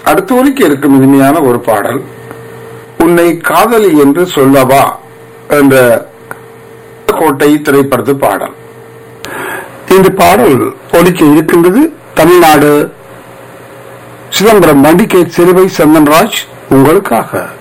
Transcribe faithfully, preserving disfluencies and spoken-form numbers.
அடுத்து ஒலிக்க இருக்கும் இனிமையான ஒரு பாடல், உன்னை காதலி என்று சொல்லவா என்ற கோட்டை திரைப்படத்து பாடல். இந்த பாடல் ஒலிக்க இருக்கின்றது தமிழ்நாடு சிதம்பரம் மண்டிகேட் சிறுவை சந்தன்ராஜ் உங்களுக்காக.